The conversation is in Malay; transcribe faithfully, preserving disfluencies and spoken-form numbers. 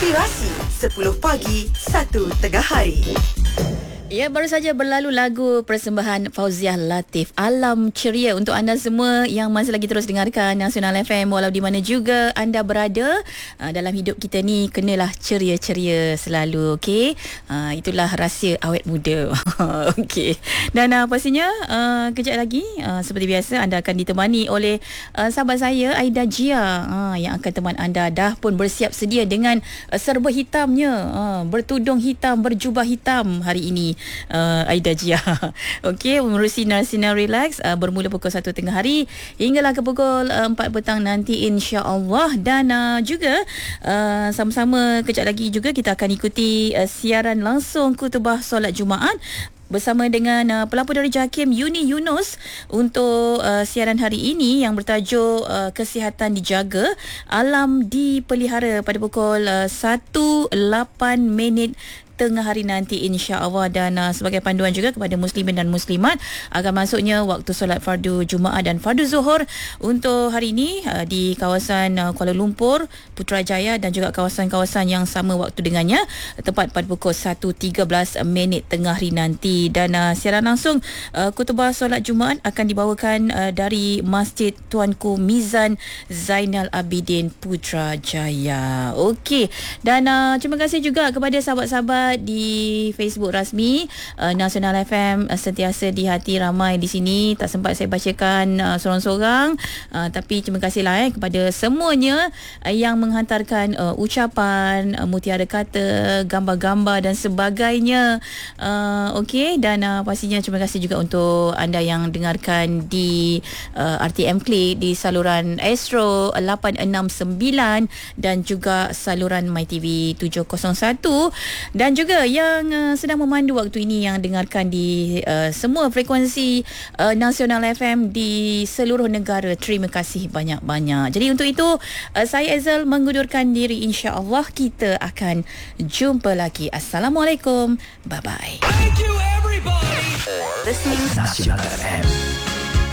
Inspirasi sepuluh pagi, satu tengah hari. Ya, baru saja berlalu lagu persembahan Fauziah Latif, Alam Ceria, untuk anda semua yang masih lagi terus dengarkan Nasional F M walau di mana juga anda berada. Uh, dalam hidup kita ni kenalah ceria-ceria selalu, okey? Uh, itulah rahsia awet muda. Okey. Dan uh, pastinya uh, kejap lagi uh, seperti biasa anda akan ditemani oleh uh, sahabat saya Aida Jia, uh, yang akan teman anda, dah pun bersiap sedia dengan uh, serba hitamnya, uh, bertudung hitam, berjubah hitam hari ini. Uh, Aida Jia. Okey, menerusi Sinar Relax uh, bermula pukul satu tengah hari hinggalah ke pukul uh, empat petang nanti, insya-Allah. Dan uh, juga uh, sama-sama kejap lagi juga kita akan ikuti uh, siaran langsung khutbah solat Jumaat bersama dengan uh, pelapor Darjah Hakim Yuni Yunus untuk uh, siaran hari ini yang bertajuk uh, Kesihatan Dijaga, Alam Dipelihara, pada pukul uh, satu lapan minit tengah hari nanti, insya-Allah. Dan uh, sebagai panduan juga kepada muslimin dan muslimat akan masuknya waktu solat fardu Jumaat dan fardu Zuhur untuk hari ini uh, di kawasan uh, Kuala Lumpur, Putrajaya dan juga kawasan-kawasan yang sama waktu dengannya, tepat pada pukul satu tiga belas minit tengah hari nanti. Dan uh, siaran langsung uh, khutbah solat Jumaat akan dibawakan uh, dari Masjid Tuanku Mizan Zainal Abidin, Putrajaya. Okey, dan uh, terima kasih juga kepada sahabat-sahabat di Facebook rasmi uh, Nasional F M. uh, sentiasa di hati ramai di sini, tak sempat saya bacakan uh, sorang-sorang, uh, tapi terima kasihlah eh kepada semuanya uh, yang menghantarkan uh, ucapan, uh, mutiara kata, gambar-gambar dan sebagainya. uh, Okey, dan uh, pastinya terima kasih juga untuk anda yang dengarkan di uh, R T M Click, di saluran Astro lapan enam sembilan dan juga saluran MyTV tujuh kosong satu, dan juga yang uh, sedang memandu waktu ini yang dengarkan di uh, semua frekuensi uh, Nasional F M di seluruh negara. Terima kasih banyak-banyak. Jadi untuk itu uh, saya Ezal mengundurkan diri, insya-Allah kita akan jumpa lagi. Assalamualaikum. Bye bye. Thank you everybody for listening Nasional F M.